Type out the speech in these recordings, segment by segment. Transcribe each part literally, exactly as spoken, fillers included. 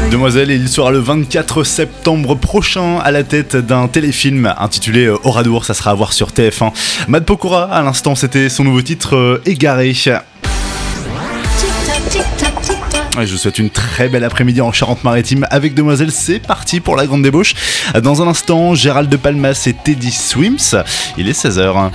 Demoiselle, et il sera le vingt-quatre septembre prochain à la tête d'un téléfilm intitulé Oradour, ça sera à voir sur T F un. Matt Pokora, à l'instant, c'était son nouveau titre euh, Égaré. Ouais, je vous souhaite une très belle après-midi en Charente-Maritime avec Demoiselle. C'est parti pour la grande débauche. Dans un instant, Gérald de Palmas et Teddy Swims. Il est seize heures.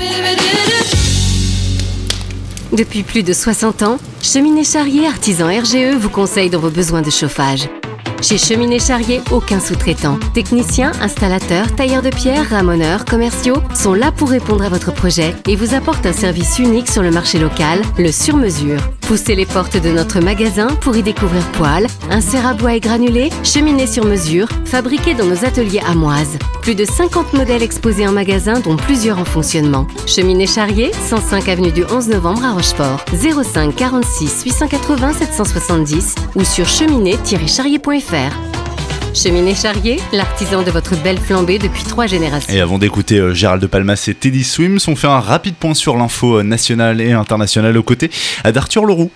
Depuis plus de soixante ans, Cheminée Charrier Artisan R G E vous conseille dans vos besoins de chauffage. Chez Cheminée Charrier, aucun sous-traitant. Techniciens, installateurs, tailleurs de pierre, ramoneurs, commerciaux sont là pour répondre à votre projet et vous apportent un service unique sur le marché local, le sur-mesure. Poussez les portes de notre magasin pour y découvrir poêles, inserts à bois et granulés, cheminées sur mesure, fabriquées dans nos ateliers amoises. Plus de cinquante modèles exposés en magasin, dont plusieurs en fonctionnement. Cheminée Charrier, cent cinq avenue du onze novembre à Rochefort. zéro cinq quarante-six huit cent quatre-vingts sept cent soixante-dix ou sur cheminée tiret charrier point f r. Cheminée Charrier, l'artisan de votre belle flambée depuis trois générations. Et avant d'écouter euh, Gérald de Palmas et Teddy Swims, on fait un rapide point sur l'info nationale et internationale aux côtés d'Arthur Leroux.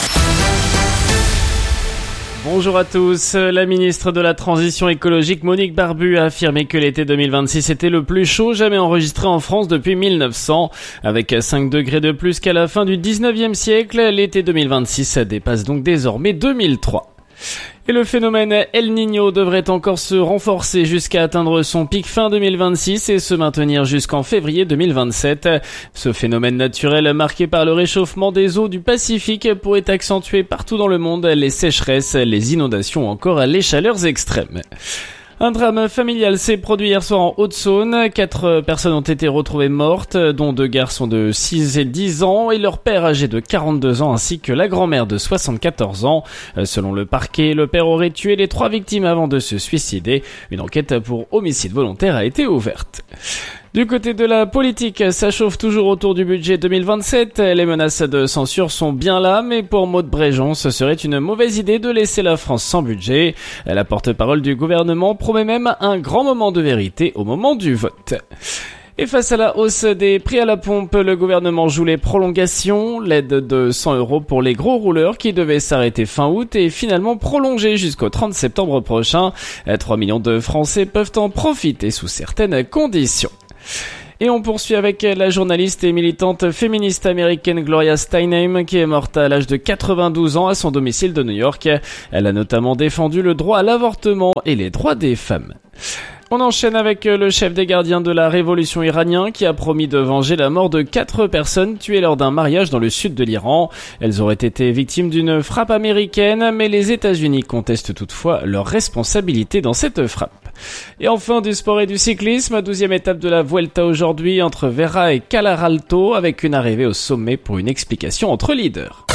Bonjour à tous. La ministre de la Transition écologique Monique Barbu a affirmé que l'été deux mille vingt-six était le plus chaud jamais enregistré en France depuis mille neuf cents. Avec cinq degrés de plus qu'à la fin du dix-neuvième siècle, l'été deux mille vingt-six dépasse donc désormais deux mille trois. Et le phénomène El Niño devrait encore se renforcer jusqu'à atteindre son pic fin deux mille vingt-six et se maintenir jusqu'en février deux mille vingt-sept. Ce phénomène naturel marqué par le réchauffement des eaux du Pacifique pourrait accentuer partout dans le monde les sécheresses, les inondations ou encore les chaleurs extrêmes. Un drame familial s'est produit hier soir en Haute-Saône. Quatre personnes ont été retrouvées mortes, dont deux garçons de six et dix ans et leur père âgé de quarante-deux ans ainsi que la grand-mère de soixante-quatorze ans. Selon le parquet, le père aurait tué les trois victimes avant de se suicider. Une enquête pour homicide volontaire a été ouverte. Du côté de la politique, ça chauffe toujours autour du budget deux mille vingt-sept. Les menaces de censure sont bien là, mais pour Maud Bréjon, ce serait une mauvaise idée de laisser la France sans budget. La porte-parole du gouvernement promet même un grand moment de vérité au moment du vote. Et face à la hausse des prix à la pompe, le gouvernement joue les prolongations. L'aide de cent euros pour les gros rouleurs qui devait s'arrêter fin août est finalement prolongée jusqu'au trente septembre prochain. trois millions de Français peuvent en profiter sous certaines conditions. Et on poursuit avec la journaliste et militante féministe américaine Gloria Steinem qui est morte à l'âge de quatre-vingt-douze ans à son domicile de New York. Elle a notamment défendu le droit à l'avortement et les droits des femmes. On enchaîne avec le chef des gardiens de la révolution iranien qui a promis de venger la mort de quatre personnes tuées lors d'un mariage dans le sud de l'Iran. Elles auraient été victimes d'une frappe américaine, mais les États-Unis contestent toutefois leur responsabilité dans cette frappe. Et enfin du sport et du cyclisme, douzième étape de la Vuelta aujourd'hui entre Vera et Calaralto avec une arrivée au sommet pour une explication entre leaders.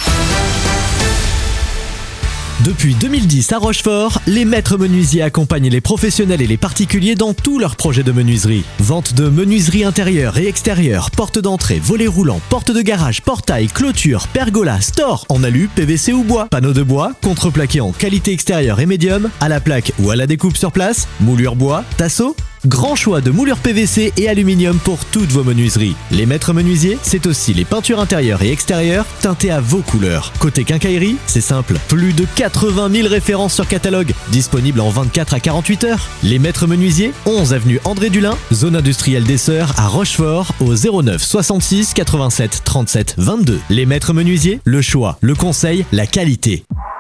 Depuis deux mille dix à Rochefort, les maîtres menuisiers accompagnent les professionnels et les particuliers dans tous leurs projets de menuiserie. Vente de menuiserie intérieure et extérieure, porte d'entrée, volets roulants, porte de garage, portail, clôture, pergola, store, en alu, P V C ou bois, panneaux de bois, contreplaqué en qualité extérieure et médium, à la plaque ou à la découpe sur place, moulure bois, tasseau. Grand choix de moulures P V C et aluminium pour toutes vos menuiseries. Les maîtres menuisiers, c'est aussi les peintures intérieures et extérieures teintées à vos couleurs. Côté quincaillerie, c'est simple, plus de quatre-vingt mille références sur catalogue, disponibles en vingt-quatre à quarante-huit heures. Les maîtres menuisiers, onze avenue André Dulin, zone industrielle des Sœurs à Rochefort au zéro neuf soixante-six quatre-vingt-sept trente-sept vingt-deux. Les maîtres menuisiers, le choix, le conseil, la qualité.